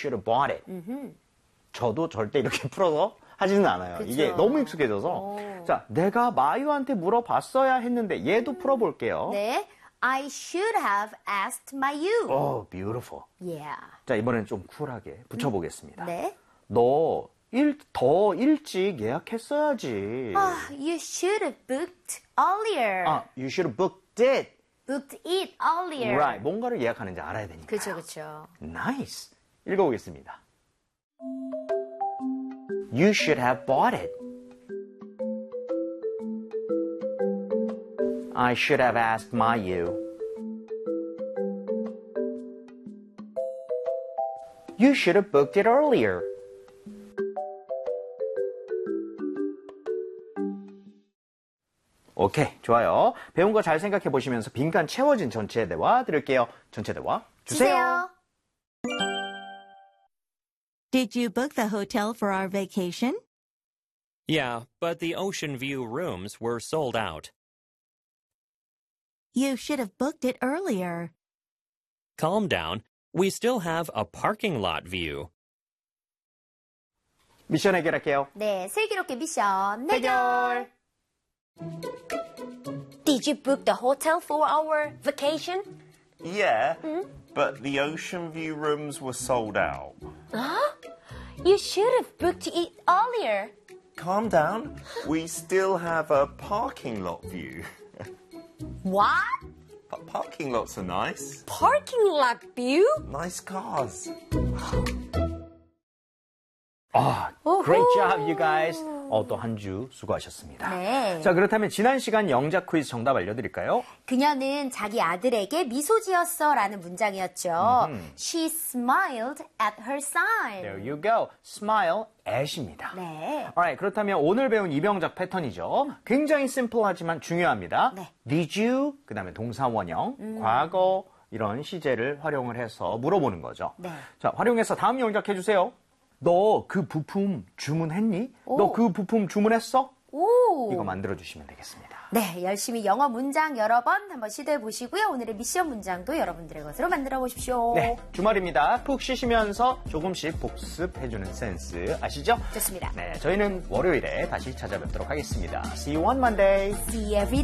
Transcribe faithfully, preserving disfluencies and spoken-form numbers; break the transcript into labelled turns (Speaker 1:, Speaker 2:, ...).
Speaker 1: should have bought it.
Speaker 2: 음흠.
Speaker 1: 저도 절대 이렇게 풀어서 하지는 않아요.
Speaker 2: 그쵸.
Speaker 1: 이게 너무 익숙해져서.
Speaker 2: 오.
Speaker 1: 자, 내가 마유한테 물어봤어야 했는데 얘도 풀어볼게요.
Speaker 2: 네. I should have asked Mayu.
Speaker 1: Oh, beautiful.
Speaker 2: Yeah.
Speaker 1: 자, 이번엔 좀 쿨하게 붙여보겠습니다.
Speaker 2: 네.
Speaker 1: 너 일, 더 일찍 예약했어야지.
Speaker 2: Oh, you should have booked earlier.
Speaker 1: 아, you should have booked it.
Speaker 2: booked it earlier.
Speaker 1: Right. 뭔가를 예약하는지 알아야 되니까.
Speaker 2: 그렇죠, 그렇죠.
Speaker 1: Nice. 읽어보겠습니다. You should have bought it. I should have asked Mayu. You should have booked it earlier. 오케이, 좋아요. 배운 거 잘 생각해 보시면서 빈칸 채워진 전체 대화 들을게요. 전체 대화 주세요.
Speaker 3: Did you book the hotel for our vacation?
Speaker 4: Yeah, but the Ocean View rooms were sold out.
Speaker 3: You should have booked it earlier.
Speaker 4: Calm down. We still have a parking lot view.
Speaker 1: 미션 해결할게요.
Speaker 2: 네, 슬기롭게 미션 해결.
Speaker 1: 해결.
Speaker 2: Did you book the hotel for our vacation?
Speaker 5: Yeah, but the Ocean View rooms were sold out.
Speaker 2: Huh? You should have booked it earlier.
Speaker 5: Calm down. We still have a parking lot view.
Speaker 2: What?
Speaker 5: Pa- parking lots are nice.
Speaker 2: Parking lot view?
Speaker 5: Nice cars.
Speaker 1: 아, great job, you guys. 어, 또 한 주 수고하셨습니다.
Speaker 2: 네.
Speaker 1: 자, 그렇다면 지난 시간 영작 퀴즈 정답 알려드릴까요?
Speaker 2: 그녀는 자기 아들에게 미소 지었어 라는 문장이었죠. She smiled at her sign.
Speaker 1: There you go. Smile at입니다.
Speaker 2: 네.
Speaker 1: Alright, 그렇다면 오늘 배운 이병작 패턴이죠. 굉장히 심플하지만 중요합니다.
Speaker 2: 네.
Speaker 1: Did you? 그 다음에 동사 원형,
Speaker 2: 음.
Speaker 1: 과거 이런 시제를 활용을 해서 물어보는 거죠.
Speaker 2: 네.
Speaker 1: 자, 활용해서 다음 영작 해주세요. 너 그 부품 주문했니? 너 그 부품 주문했어?
Speaker 2: 오.
Speaker 1: 이거 만들어주시면 되겠습니다.
Speaker 2: 네, 열심히 영어 문장 여러 번 한번 시도해 보시고요. 오늘의 미션 문장도 여러분들의 것으로 만들어 보십시오.
Speaker 1: 네, 주말입니다. 푹 쉬시면서 조금씩 복습해주는 센스 아시죠?
Speaker 2: 좋습니다.
Speaker 1: 네, 저희는 월요일에 다시 찾아뵙도록 하겠습니다. See you on Monday.
Speaker 2: See you every